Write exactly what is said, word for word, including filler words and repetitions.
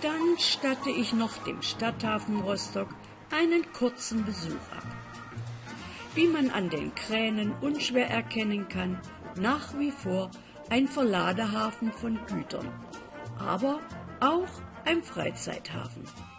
Dann statte ich noch dem Stadthafen Rostock einen kurzen Besuch ab. Wie man an den Kränen unschwer erkennen kann, nach wie vor ein Verladehafen von Gütern, aber auch ein Freizeithafen.